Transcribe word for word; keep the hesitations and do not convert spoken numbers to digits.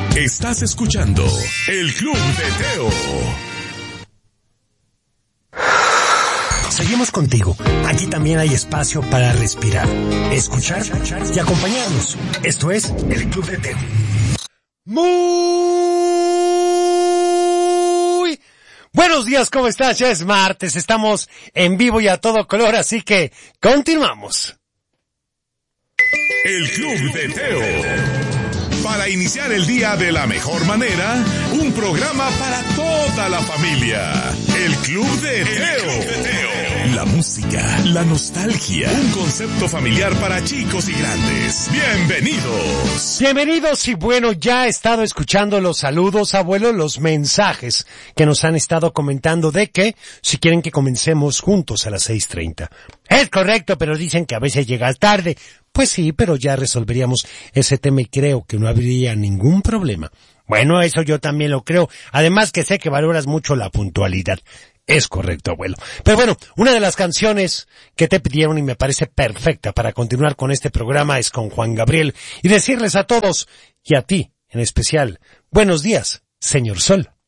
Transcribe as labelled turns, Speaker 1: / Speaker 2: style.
Speaker 1: Estás escuchando El Club de Teo.
Speaker 2: Seguimos contigo. Aquí también hay espacio para respirar, escuchar y acompañarnos. Esto es El Club de Teo. Muy buenos días, ¿cómo estás? Ya es martes, estamos en vivo y a todo color, así que continuamos.
Speaker 1: El Club de Teo. Para iniciar el día de la mejor manera, un programa para toda la familia. El Club de Teo. La música, la nostalgia, un concepto familiar para chicos y grandes. Bienvenidos.
Speaker 2: Bienvenidos y bueno, ya he estado escuchando los saludos, abuelo, los mensajes que nos han estado comentando de que si quieren que comencemos juntos a las seis treinta. Es correcto, pero dicen que a veces llega tarde. Pues sí, pero ya resolveríamos ese tema y creo que no habría ningún problema. Bueno, eso yo también lo creo. Además que sé que valoras mucho la puntualidad. Es correcto, abuelo. Pero bueno, una de las canciones que te pidieron y me parece perfecta para continuar con este programa es con Juan Gabriel y decirles a todos, y a ti en especial, buenos días, señor Sol.